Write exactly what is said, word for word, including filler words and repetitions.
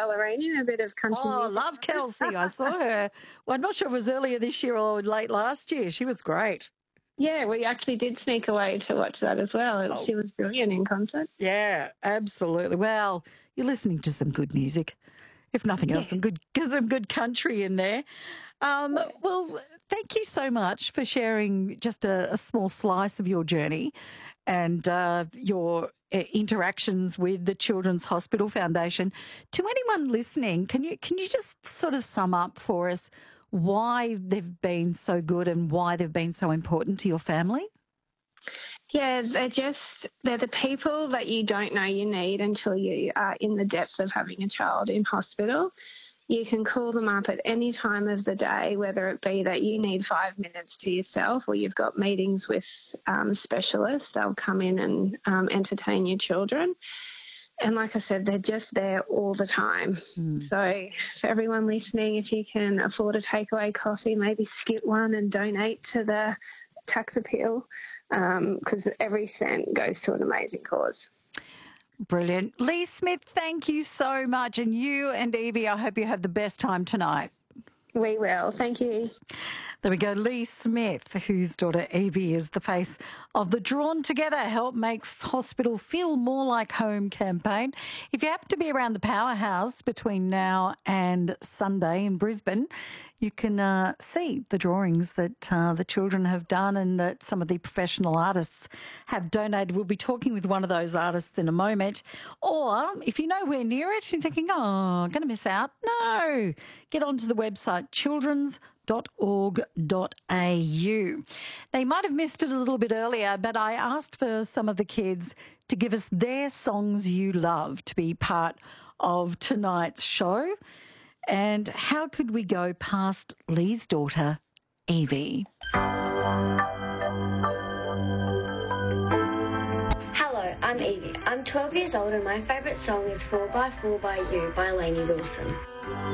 ballerina, a bit of country Oh, music. love Kelsey. I saw her. Well, I'm not sure if it was earlier this year or late last year. She was great. Yeah, we actually did sneak away to watch that as well. Oh. She was brilliant in concert. Yeah, absolutely. Well, you're listening to some good music. If nothing else, Yeah. some good some good country in there. Um, Yeah. Well, thank you so much for sharing just a, a small slice of your journey and uh, your uh, interactions with the Children's Hospital Foundation. To anyone listening, can you can you just sort of sum up for us why they've been so good and why they've been so important to your family? Yeah, they're just, they're the people that you don't know you need until you are in the depths of having a child in hospital. You can call them up at any time of the day, whether it be that you need five minutes to yourself or you've got meetings with um, specialists. They'll come in and um, entertain your children. And like I said, they're just there all the time. Mm. So for everyone listening, if you can afford a takeaway coffee, maybe skip one and donate to the tax appeal, because um, every cent goes to an amazing cause. Brilliant. Lee Smith, thank you so much. And you and Evie, I hope you have the best time tonight. We will. Thank you. There we go. Lee Smith, whose daughter Evie is the face of the Drawn Together Help Make Hospital Feel More Like Home campaign. If you happen to be around the Powerhouse between now and Sunday in Brisbane, you can uh, see the drawings that uh, the children have done and that some of the professional artists have donated. We'll be talking with one of those artists in a moment. Or if you're nowhere near it, you're thinking, oh, I'm going to miss out. No. Get onto the website, children's dot org dot a u. Now, you might have missed it a little bit earlier, but I asked for some of the kids to give us their songs you love to be part of tonight's show. And how could we go past Lee's daughter, Evie? Hello, I'm Evie. I'm twelve years old and my favourite song is four by four by You by Lainey Wilson.